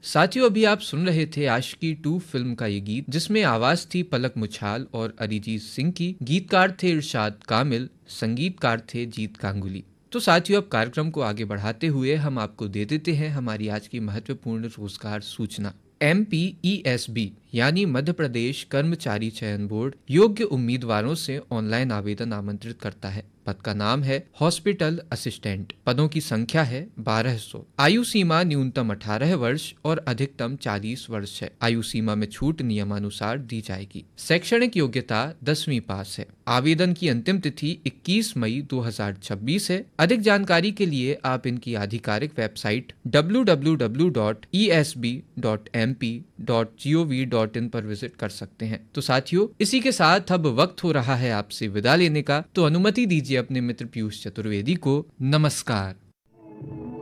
साथियों, अभी आप सुन रहे थे आशिकी 2 फिल्म का ये गीत, जिसमें आवाज थी पलक मुछाल और अरिजीत सिंह की। गीतकार थे इरशाद कामिल, संगीतकार थे जीत गांगुली। तो साथियों, अब कार्यक्रम को आगे बढ़ाते हुए हम आपको दे देते हैं हमारी आज की महत्वपूर्ण रोजगार सूचना। MPESB यानी मध्य प्रदेश कर्मचारी चयन बोर्ड योग्य उम्मीदवारों से ऑनलाइन आवेदन आमंत्रित करता है। पद का नाम है हॉस्पिटल असिस्टेंट। पदों की संख्या है 1200। आयु सीमा न्यूनतम 18 वर्ष और अधिकतम 40 वर्ष है। आयु सीमा में छूट नियमानुसार दी जाएगी। शैक्षणिक योग्यता 10वीं पास है। आवेदन की अंतिम तिथि 21 मई 2026 है। अधिक जानकारी के लिए आप इनकी आधिकारिक वेबसाइट www.esb.mp.gov.in पर विजिट कर सकते हैं। तो साथियों, इसी के साथ अब वक्त हो रहा है आपसे विदा लेने का, तो अनुमति दीजिए अपने मित्र पीयूष चतुर्वेदी को। नमस्कार।